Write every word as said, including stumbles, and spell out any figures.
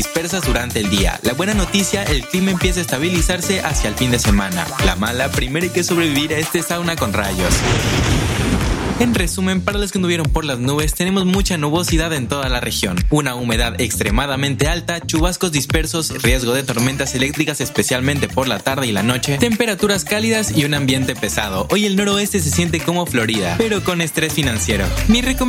dispersas durante el día. La buena noticia, el clima empieza a estabilizarse hacia el fin de semana. La mala, primero hay que sobrevivir a este sauna con rayos. En resumen, para los que anduvieron por las nubes, tenemos mucha nubosidad en toda la región, una humedad extremadamente alta, chubascos dispersos, riesgo de tormentas eléctricas especialmente por la tarde y la noche, temperaturas cálidas y un ambiente pesado. Hoy el noroeste se siente como Florida, pero con estrés financiero. Mi recomendación